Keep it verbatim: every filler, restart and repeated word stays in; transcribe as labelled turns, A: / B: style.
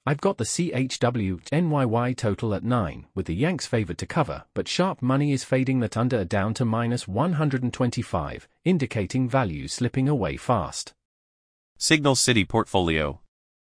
A: I've got the C H W N Y Y total at nine, with the Yanks favored to cover, but sharp money is fading that under down to minus one hundred twenty-five, indicating value slipping away fast.
B: Signal City Portfolio.